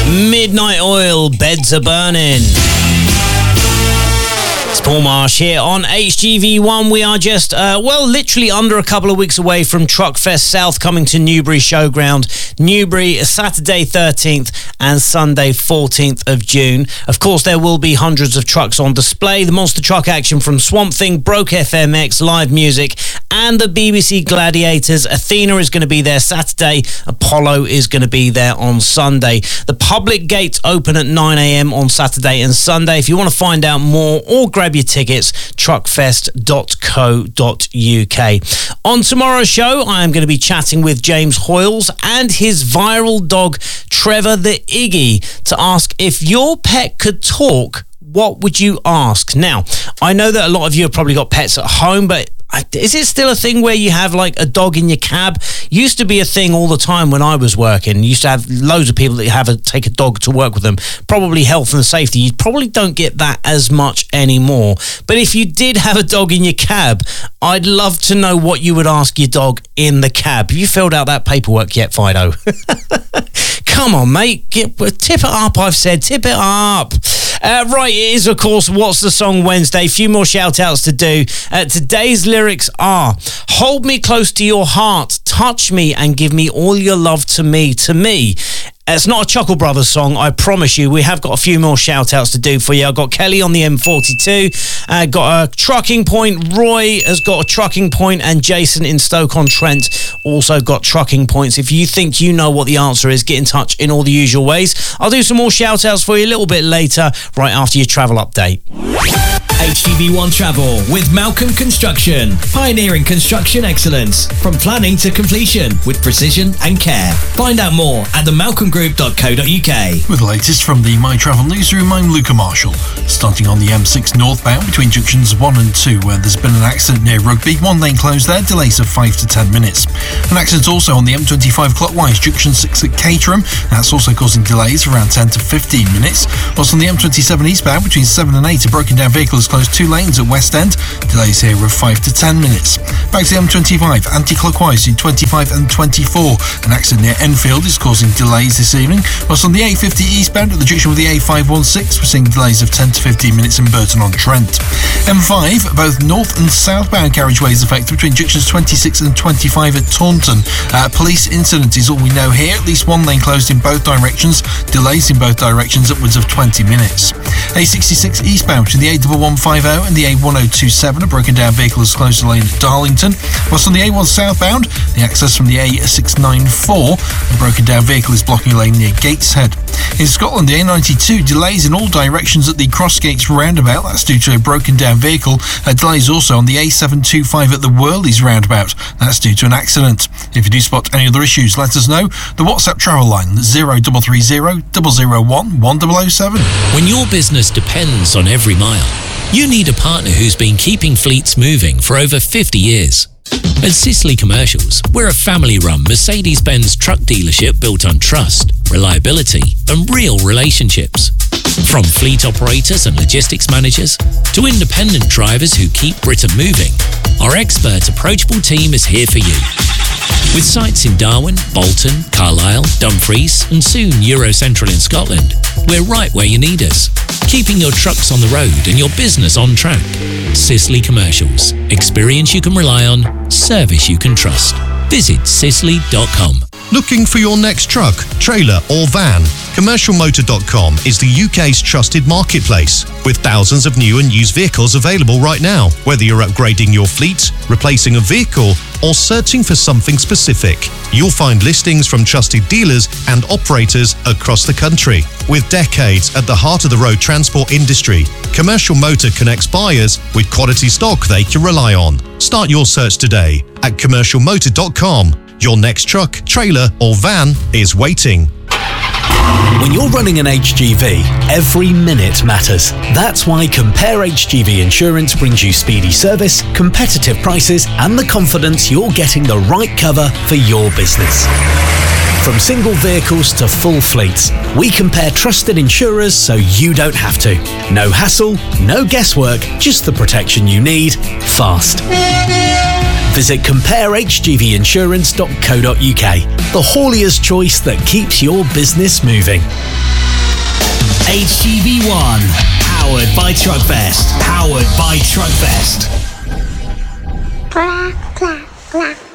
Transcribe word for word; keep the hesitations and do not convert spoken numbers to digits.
Midnight Oil, Beds Are Burning. It's Paul Marsh here on H G V one. We are just, uh, well, literally under a couple of weeks away from Truckfest South coming to Newbury Showground. Newbury, Saturday thirteenth and Sunday fourteenth of June. Of course, there will be hundreds of trucks on display. The monster truck action from Swamp Thing, Broke F M X, live music, and the B B C Gladiators. Athena is going to be there Saturday. Apollo is going to be there on Sunday. The public gates open at nine a.m. on Saturday and Sunday. If you want to find out more or grab your tickets, truckfest dot co dot uk. On tomorrow's show, I am going to be chatting with James Hoyles and his viral dog, Trevor the Iggy, to ask if your pet could talk, what would you ask? Now, I know that a lot of you have probably got pets at home, but is it still a thing where you have like a dog in your cab? Used to be a thing all the time when I was working. Used to have loads of people that have a, take a dog to work with them. Probably health and safety. You probably don't get that as much anymore. But if you did have a dog in your cab, I'd love to know what you would ask your dog in the cab. Have you filled out that paperwork yet, Fido? Come on, mate. Get, tip it up, I've said. Tip it up. Uh, right, it is, of course, What's the Song Wednesday. A few more shout-outs to do. Uh, today's lyrics are, hold me close to your heart, touch me and give me all your love to me. To me, it's not a Chuckle Brothers song, I promise you. We have got a few more shout-outs to do for you. I've got Kelly on the M forty-two, uh, got a trucking point. Roy has got a trucking point, and Jason in Stoke-on-Trent also got trucking points. If you think you know what the answer is, get in touch in all the usual ways. I'll do some more shout-outs for you a little bit later, right after your travel update. H G V one Travel with Malcolm Construction. Pioneering construction excellence. From planning to completion with precision and care. Find out more at the malcolm group dot co dot uk. With the latest from the My Travel Newsroom, I'm Luca Marshall. Starting on the M six northbound between junctions one and two, where there's been an accident near Rugby. One lane closed there, delays of five to ten minutes. An accident also on the M twenty-five clockwise, junction six at Caterham. That's also causing delays of around ten to fifteen minutes. Whilst on the M twenty-seven eastbound between seven and eight, a broken down vehicle has closed two lanes at West End. Delays here of five to ten minutes. Back to the M twenty-five, anti-clockwise in twenty-five and twenty-four. An accident near Enfield is causing delays this evening. Whilst on the A fifty eastbound at the junction with the A five sixteen, we're seeing delays of ten to fifteen minutes in Burton-on-Trent. M five, both north and southbound carriageways affected between junctions twenty-six and twenty-five at Taunton. Uh, police incident is all we know here. At least one lane closed in both directions. Delays in both directions upwards of twenty minutes. A sixty-six eastbound between the A one one five zero and the A one oh two seven, a broken down vehicle has closed the lane at Darlington. Whilst on the A one southbound, the access from the A six ninety-four, a broken down vehicle is blocking a lane near Gateshead. In Scotland, the A ninety-two delays in all directions at the Crossgates roundabout. That's due to a broken down vehicle. Uh, delays also on the A seven twenty-five at the Worleys roundabout. That's due to an accident. If you do spot any other issues, let us know. The WhatsApp travel line, zero three three zero, zero zero one, one zero zero seven. When your business depends on every mile, you need a partner who's been keeping fleets moving for over fifty years. At Sisley Commercials, we're a family-run Mercedes-Benz truck dealership built on trust, reliability and real relationships. From fleet operators and logistics managers to independent drivers who keep Britain moving, our expert, approachable team is here for you. With sites in Darwin, Bolton, Carlisle, Dumfries and soon Eurocentral in Scotland, we're right where you need us, keeping your trucks on the road and your business on track. Sisley Commercials. Experience you can rely on, service you can trust. Visit sisley dot com. Looking for your next truck, trailer or van? commercial motor dot com is the U K's trusted marketplace with thousands of new and used vehicles available right now. Whether you're upgrading your fleet, replacing a vehicle or searching for something specific, you'll find listings from trusted dealers and operators across the country. With decades at the heart of the road transport industry, Commercial Motor connects buyers with quality stock they can rely on. Start your search today at commercial motor dot com. Your next truck, trailer or van is waiting. When you're running an H G V, every minute matters. That's why Compare H G V Insurance brings you speedy service, competitive prices and the confidence you're getting the right cover for your business. From single vehicles to full fleets, we compare trusted insurers so you don't have to. No hassle, no guesswork, just the protection you need, fast. Visit compare h g v insurance dot co dot u k, the haulier's choice that keeps your business moving. H G V one. Powered by Truckfest. Powered by Truckfest. Clack, clack, clack.